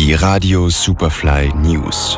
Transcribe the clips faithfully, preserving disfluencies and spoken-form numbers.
Die Radio Superfly News.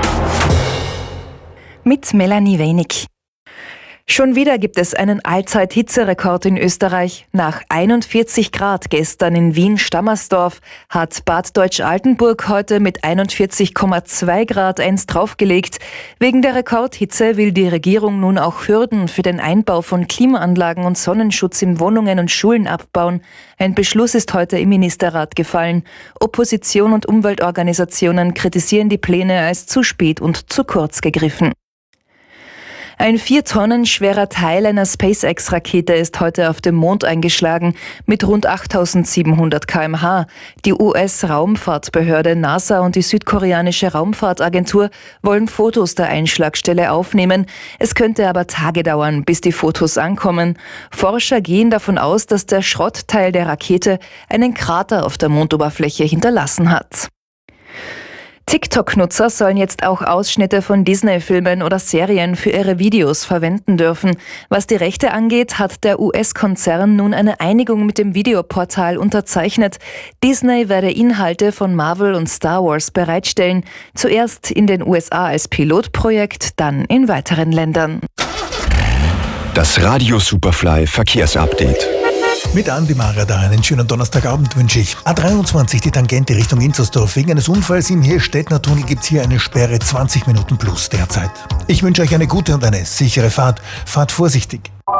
Mit Melanie Wenig. Schon wieder gibt es einen Allzeit-Hitzerekord in Österreich. Nach einundvierzig Grad gestern in Wien-Stammersdorf hat Bad Deutsch-Altenburg heute mit einundvierzig Komma zwei Grad eins draufgelegt. Wegen der Rekordhitze will die Regierung nun auch Hürden für den Einbau von Klimaanlagen und Sonnenschutz in Wohnungen und Schulen abbauen. Ein Beschluss ist heute im Ministerrat gefallen. Opposition und Umweltorganisationen kritisieren die Pläne als zu spät und zu kurz gegriffen. Ein vier Tonnen schwerer Teil einer SpaceX-Rakete ist heute auf dem Mond eingeschlagen mit rund achttausendsiebenhundert Kilometer pro Stunde. Die U S-Raumfahrtbehörde NASA und die südkoreanische Raumfahrtagentur wollen Fotos der Einschlagstelle aufnehmen. Es könnte aber Tage dauern, bis die Fotos ankommen. Forscher gehen davon aus, dass der Schrottteil der Rakete einen Krater auf der Mondoberfläche hinterlassen hat. TikTok-Nutzer sollen jetzt auch Ausschnitte von Disney-Filmen oder Serien für ihre Videos verwenden dürfen. Was die Rechte angeht, hat der U S-Konzern nun eine Einigung mit dem Videoportal unterzeichnet. Disney werde Inhalte von Marvel und Star Wars bereitstellen. Zuerst in den U S A als Pilotprojekt, dann in weiteren Ländern. Das Radio Superfly Verkehrsupdate. Mit Andi Mara da einen schönen Donnerstagabend wünsche ich. A dreiundzwanzig, die Tangente Richtung Inzersdorf. Wegen eines Unfalls im Hirschstädtner Tunnel gibt es hier eine Sperre zwanzig Minuten plus derzeit. Ich wünsche euch eine gute und eine sichere Fahrt. Fahrt vorsichtig.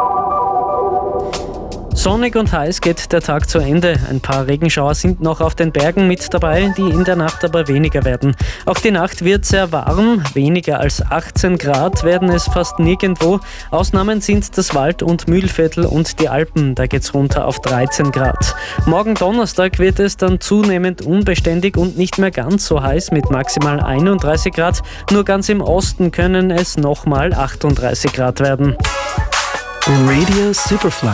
Sonnig und heiß geht der Tag zu Ende. Ein paar Regenschauer sind noch auf den Bergen mit dabei, die in der Nacht aber weniger werden. Auch die Nacht wird sehr warm. Weniger als achtzehn Grad werden es fast nirgendwo. Ausnahmen sind das Wald- und Mühlviertel und die Alpen. Da geht's runter auf dreizehn Grad. Morgen Donnerstag wird es dann zunehmend unbeständig und nicht mehr ganz so heiß mit maximal einunddreißig Grad. Nur ganz im Osten können es nochmal achtunddreißig Grad werden. Radio Superfly.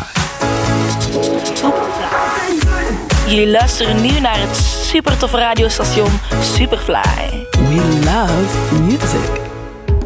Jullie luisteren nu naar het super toffe radiostation Superfly. We love music.